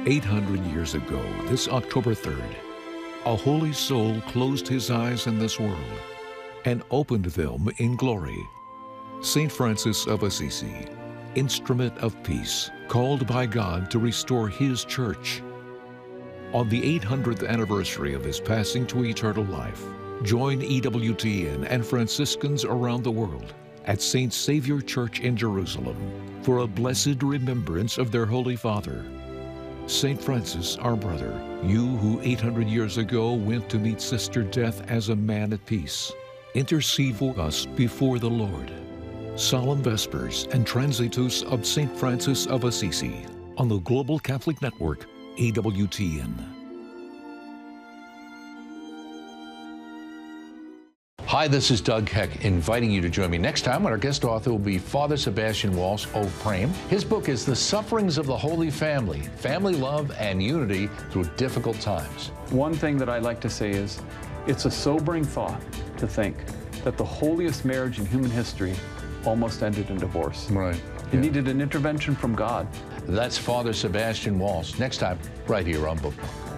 800 years ago, this October 3rd, a holy soul closed his eyes in this world and opened them in glory. St. Francis of Assisi, instrument of peace, called by God to restore his church. On the 800th anniversary of his passing to eternal life, join EWTN and Franciscans around the world at St. Savior Church in Jerusalem for a blessed remembrance of their Holy Father. St. Francis, our brother, you who 800 years ago went to meet Sister Death as a man at peace, intercede for us before the Lord. Solemn Vespers and Transitus of St. Francis of Assisi on the Global Catholic Network, EWTN. Hi, this is Doug Heck, inviting you to join me next time when our guest author will be Father Sebastian Walsh of Prame. His book is The Sufferings of the Holy Family, Family Love and Unity Through Difficult Times. One thing that I like to say is, it's a sobering thought to think that the holiest marriage in human history almost ended in divorce. Right. It needed an intervention from God. That's Father Sebastian Walsh, next time, right here on Bookmark.